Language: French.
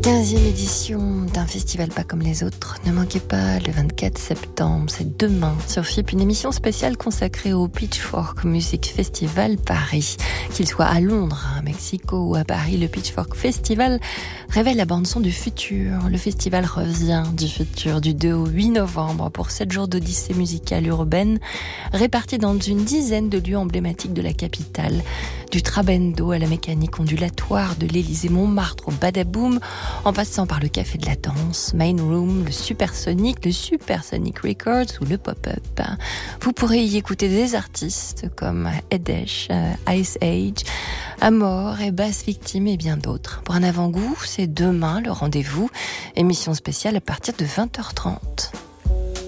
15e édition d'un festival pas comme les autres. Ne manquez pas, le 24 septembre, c'est demain, sur FIP, une émission spéciale consacrée au Pitchfork Music Festival Paris. Qu'il soit à Londres, à Mexico ou à Paris, le Pitchfork Festival révèle la bande-son du futur. Le festival revient du futur du 2 au 8 novembre pour 7 jours d'odyssée musicale urbaine, répartis dans une dizaine de lieux emblématiques de la capitale. Du Trabendo à la mécanique ondulatoire, de l'Élysée-Montmartre au Badaboom, en passant par le Café de la Danse, Main Room, le Supersonic Records ou le Pop-Up. Vous pourrez y écouter des artistes comme Edesh, Ice Age, Amor et Bass Victim et bien d'autres. Pour un avant-goût, c'est demain le rendez-vous. Émission spéciale à partir de 20h30.